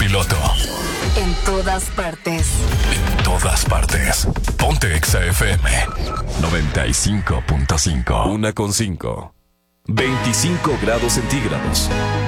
piloto. En todas partes. En todas partes. Ponte Exa FM 95.5. 1,5. 25 grados centígrados.